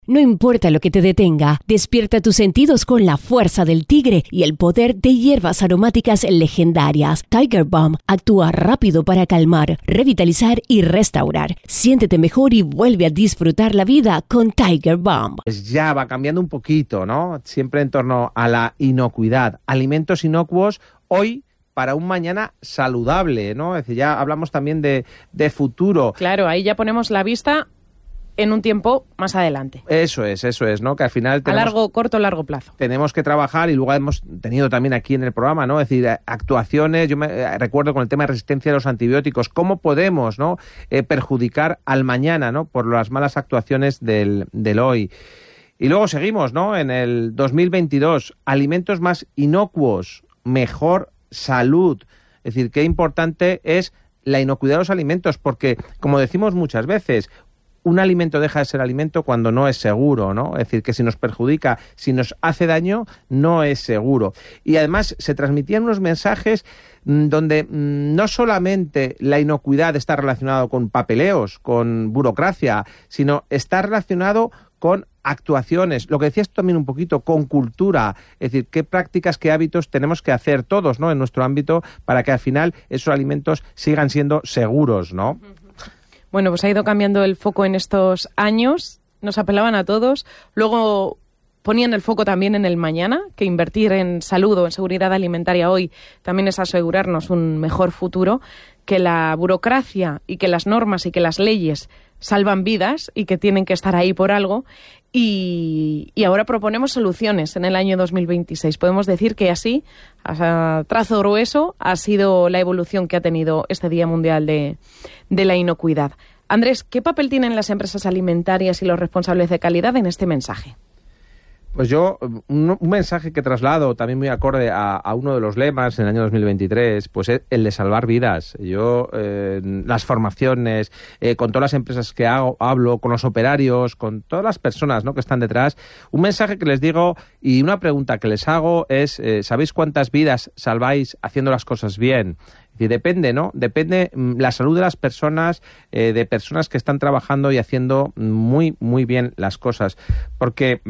No importa lo que te detenga, despierta tus sentidos con la fuerza del tigre y el poder de hierbas aromáticas legendarias. Tiger Balm actúa rápido para calmar, revitalizar y restaurar. Siéntete mejor y vuelve a disfrutar la vida con Tiger Balm. Pues ya va cambiando un poquito, ¿no? Siempre en torno a la inocuidad. Alimentos inocuos hoy para un mañana saludable, ¿no? Es decir, ya hablamos también de futuro. Claro, ahí ya ponemos la vista en un tiempo más adelante. Eso es, ¿no? Que al final tenemos, largo plazo. Tenemos que trabajar, y luego hemos tenido también aquí en el programa, ¿no? Es decir, actuaciones, yo me recuerdo con el tema de resistencia a los antibióticos, cómo podemos, ¿no? Perjudicar al mañana, ¿no? Por las malas actuaciones del hoy. Y luego seguimos, ¿no? En el 2022, alimentos más inocuos, mejor salud. Es decir, qué importante es la inocuidad de los alimentos, porque, como decimos muchas veces, un alimento deja de ser alimento cuando no es seguro, ¿no? Es decir, que si nos perjudica, si nos hace daño, no es seguro. Y además se transmitían unos mensajes donde no solamente la inocuidad está relacionada con papeleos, con burocracia, sino está relacionado con actuaciones, lo que decías también un poquito, con cultura, es decir, qué prácticas, qué hábitos tenemos que hacer todos, ¿no? En nuestro ámbito, para que al final esos alimentos sigan siendo seguros, ¿no? Bueno, pues ha ido cambiando el foco en estos años, nos apelaban a todos, luego ponían el foco también en el mañana, que invertir en salud o en seguridad alimentaria hoy también es asegurarnos un mejor futuro, que la burocracia y que las normas y que las leyes salvan vidas y que tienen que estar ahí por algo, y ahora proponemos soluciones en el año 2026. Podemos decir que así, a trazo grueso, ha sido la evolución que ha tenido este Día Mundial de la Inocuidad. Andrés, ¿qué papel tienen las empresas alimentarias y los responsables de calidad en este mensaje? Pues yo, un mensaje que traslado también muy acorde a uno de los lemas en el año 2023, pues es el de salvar vidas. Yo, las formaciones, con todas las empresas que hablo, con los operarios, con todas las personas, ¿no?, que están detrás, un mensaje que les digo y una pregunta que les hago es, ¿sabéis cuántas vidas salváis haciendo las cosas bien? Y depende, ¿no? Depende la salud de las personas, de personas que están trabajando y haciendo muy, muy bien las cosas. Porque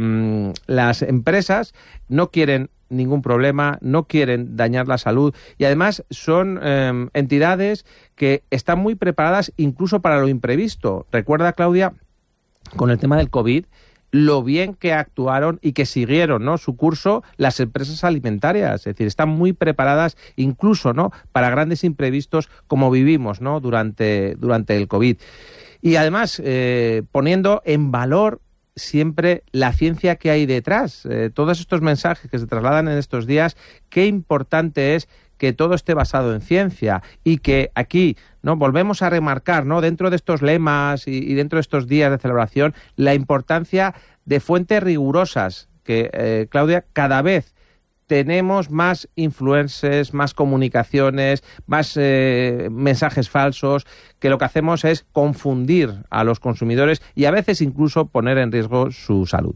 las empresas no quieren ningún problema, no quieren dañar la salud, y además son entidades que están muy preparadas incluso para lo imprevisto. Recuerda, Claudia, con el tema del COVID, lo bien que actuaron y que siguieron, ¿no?, su curso las empresas alimentarias. Es decir, están muy preparadas incluso, ¿no?, para grandes imprevistos como vivimos, ¿no?, durante el COVID. Y además, poniendo en valor siempre la ciencia que hay detrás. Todos estos mensajes que se trasladan en estos días, qué importante es que todo esté basado en ciencia, y que aquí, ¿no?, volvemos a remarcar, ¿no?, dentro de estos lemas y dentro de estos días de celebración, la importancia de fuentes rigurosas, que, Claudia, cada vez tenemos más influencers, más comunicaciones, más mensajes falsos, que lo que hacemos es confundir a los consumidores y a veces incluso poner en riesgo su salud.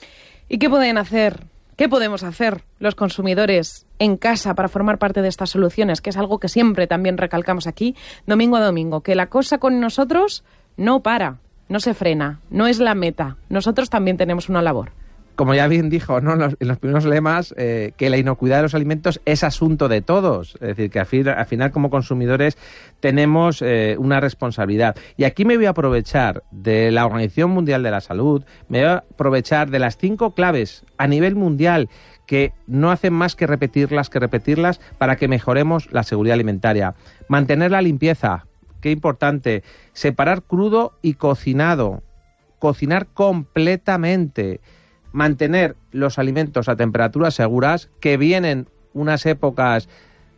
¿Y qué pueden hacer? ¿Qué podemos hacer los consumidores en casa para formar parte de estas soluciones? Que es algo que siempre también recalcamos aquí, domingo a domingo, que la cosa con nosotros no para, no se frena, no es la meta. Nosotros también tenemos una labor. Como ya bien dijo, ¿no?, en los primeros lemas, que la inocuidad de los alimentos es asunto de todos. Es decir, que al final como consumidores tenemos una responsabilidad. Y aquí me voy a aprovechar de la Organización Mundial de la Salud, me voy a aprovechar de las 5 claves a nivel mundial que no hacen más que repetirlas para que mejoremos la seguridad alimentaria. Mantener la limpieza, qué importante. Separar crudo y cocinado. Cocinar completamente. Mantener los alimentos a temperaturas seguras, que vienen unas épocas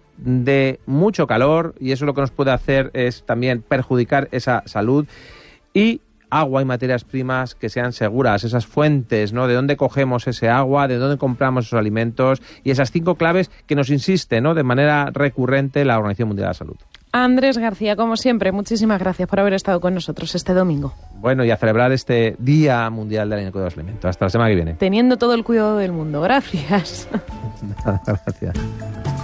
de mucho calor, y eso lo que nos puede hacer es también perjudicar esa salud. Y agua y materias primas que sean seguras, esas fuentes, ¿no?, de dónde cogemos ese agua, de dónde compramos esos alimentos, y esas 5 claves que nos insiste, ¿no?, de manera recurrente la Organización Mundial de la Salud. Andrés García, como siempre, muchísimas gracias por haber estado con nosotros este domingo. Bueno, y a celebrar este Día Mundial de la Inocuidad de los Alimentos. Hasta la semana que viene. Teniendo todo el cuidado del mundo. Gracias. Nada, gracias.